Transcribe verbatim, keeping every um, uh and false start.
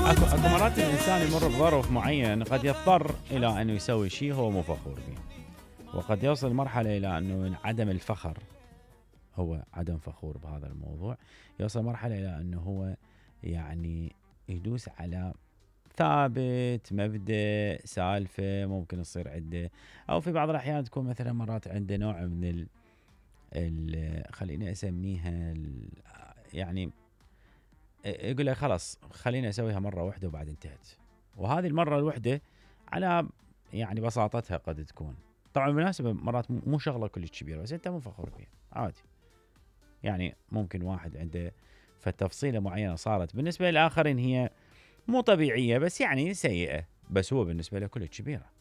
اكو اكو مرات الانسان يمر بظرف معين قد يضطر الى انه يسوي شيء هو مو فخور به، وقد يوصل مرحله الى انه عدم الفخر، هو عدم فخور بهذا الموضوع، يوصل مرحله الى انه هو يعني يدوس على ثابت مبدأ سالفه ممكن تصير عنده، او في بعض الاحيان تكون مثلا مرات عنده نوع من ال, ال خليني اسميها ال يعني يقول لك خلاص خليني اسويها مره واحده وبعد انتهت، وهذه المره الواحده على يعني بساطتها قد تكون طبعا بالمناسبه مرات مو شغله كلش كبيره بس انت مو فخور فيها عادي، يعني ممكن واحد عنده فتفصيله معينه صارت بالنسبه للاخرين هي مو طبيعيه بس يعني سيئه، بس هو بالنسبه له كلش كبيره.